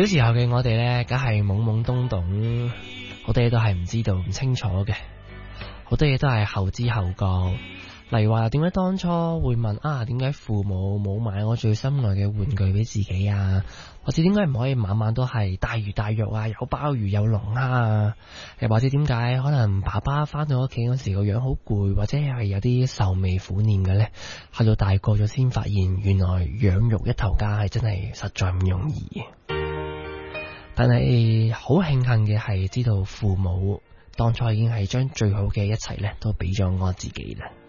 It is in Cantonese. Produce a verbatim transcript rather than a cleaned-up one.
小時候嘅我哋呢，梗係懵懵懂懂，好多嘢都係唔知道唔清楚嘅，好多嘢都係後知後覺。例如話點解當初會問啊，點解父母冇買我最心愛嘅玩具俾自己啊？或者點解唔可以晚晚都係大魚大肉啊，有鮑魚有龍蝦啊？又或者點解可能爸爸翻到屋企嗰時個樣好攰，或者係有啲愁眉苦臉嘅呢？去到大個咗先發現，原來養育一頭家係真係實在唔容易。但係好慶幸嘅係知道父母當初已經係將最好嘅一切呢都俾咗我自己啦。